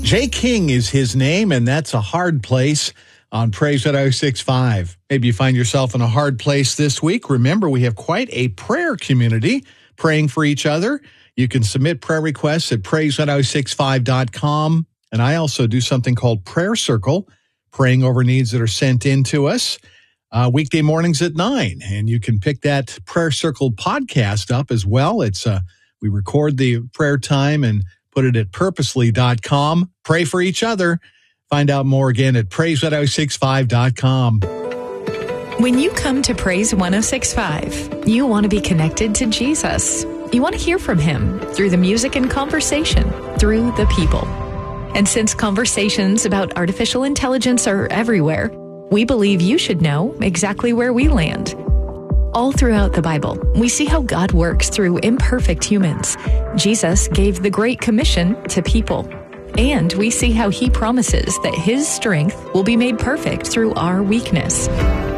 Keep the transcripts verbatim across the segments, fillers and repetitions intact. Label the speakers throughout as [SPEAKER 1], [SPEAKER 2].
[SPEAKER 1] Jay King is his name, and that's a hard place on Praise one oh six point five. Maybe you find yourself in a hard place this week. Remember, we have quite a prayer community praying for each other. You can submit prayer requests at praise one oh six five dot com. And I also do something called Prayer Circle, praying over needs that are sent in to us uh, weekday mornings at nine. And you can pick that Prayer Circle podcast up as well. It's uh, we record the prayer time and put it at purposely dot com. Pray for each other. Find out more again at praise one oh six five dot com.
[SPEAKER 2] When you come to Praise one oh six point five, you want to be connected to Jesus. You want to hear from him through the music and conversation, through the people. And since conversations about artificial intelligence are everywhere, we believe you should know exactly where we land. All throughout the Bible, we see how God works through imperfect humans. Jesus gave the Great Commission to people. And we see how he promises that his strength will be made perfect through our weakness.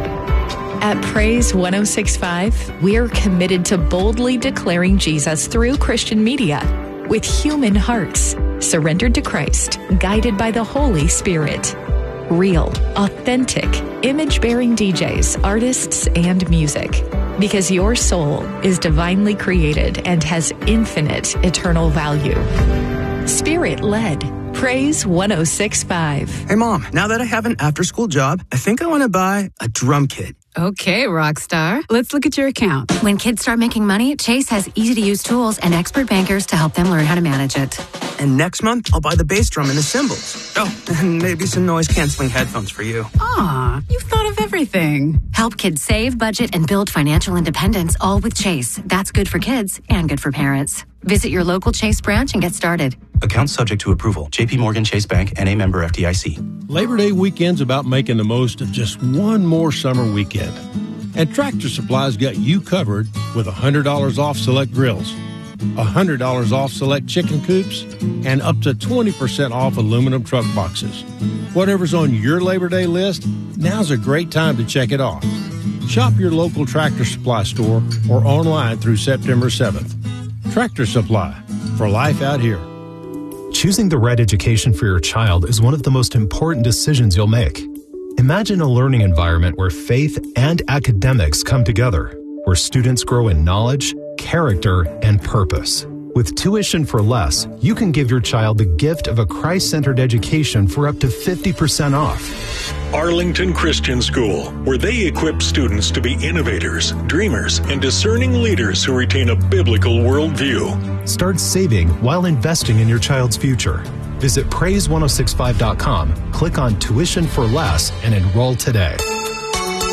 [SPEAKER 2] At Praise one oh six point five, we are committed to boldly declaring Jesus through Christian media with human hearts, surrendered to Christ, guided by the Holy Spirit. Real, authentic, image-bearing D Js, artists, and music. Because your soul is divinely created and has infinite eternal value. Spirit-led. Praise one oh six point five.
[SPEAKER 3] Hey, Mom, now that I have an after-school job, I think I want to buy a drum kit.
[SPEAKER 4] Okay, Rockstar. Let's look at your account.
[SPEAKER 5] When kids start making money, Chase has easy-to-use tools and expert bankers to help them learn how to manage it.
[SPEAKER 3] And next month, I'll buy the bass drum and the cymbals. Oh, and maybe some noise-canceling headphones for you.
[SPEAKER 4] Aw, you've thought of everything.
[SPEAKER 5] Help kids save, budget, and build financial independence, all with Chase. That's good for kids and good for parents. Visit your local Chase branch and get started.
[SPEAKER 6] Account subject to approval. J P Morgan Chase Bank, N A member F D I C.
[SPEAKER 7] Labor Day weekend's about making the most of just one more summer weekend. And Tractor Supply's got you covered with one hundred dollars off select grills, one hundred dollars off select chicken coops, and up to twenty percent off aluminum truck boxes. Whatever's on your Labor Day list, now's a great time to check it off. Shop your local Tractor Supply store or online through September seventh. Tractor Supply, for life out here.
[SPEAKER 8] Choosing the right education for your child is one of the most important decisions you'll make. Imagine a learning environment where faith and academics come together, where students grow in knowledge, character, and purpose. With Tuition for Less, you can give your child the gift of a Christ-centered education for up to fifty percent off.
[SPEAKER 9] Arlington Christian School, where they equip students to be innovators, dreamers, and discerning leaders who retain a biblical worldview.
[SPEAKER 8] Start saving while investing in your child's future. Visit praise one oh six five dot com, click on Tuition for Less, and enroll today.